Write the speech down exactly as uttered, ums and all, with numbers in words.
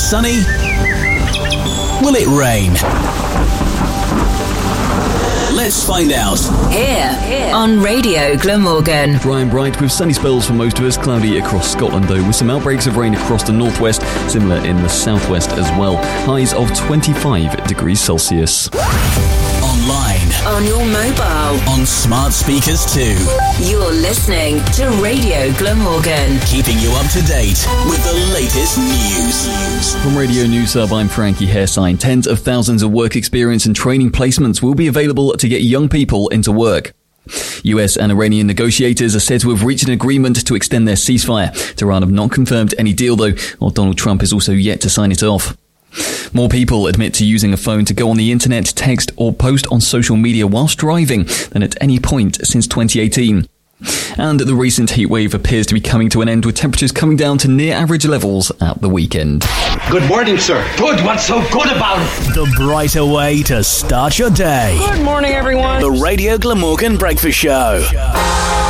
sunny? Will it rain? Let's find out. Here, here on Radio Glamorgan. Dry and bright with sunny spells for most of us. Cloudy across Scotland though, with some outbreaks of rain across the northwest, similar in the southwest as well. Highs of twenty-five degrees Celsius. Online. On your mobile. On smart speakers too. You're listening to Radio Glamorgan. Keeping you up to date with the latest news. From Radio News Hub, I'm Frankie Hairsign. Tens of thousands of work experience and training placements will be available to get young people into work. U S and Iranian negotiators are said to have reached an agreement to extend their ceasefire. Tehran have not confirmed any deal though, while Donald Trump is also yet to sign it off. More people admit to using a phone to go on the internet, text or post on social media whilst driving than at any point since twenty eighteen. And the recent heatwave appears to be coming to an end, with temperatures coming down to near average levels at the weekend. Good morning, sir. Good. What's so good about it? The brighter way to start your day. Good morning, everyone. The Radio Glamorgan Breakfast Show.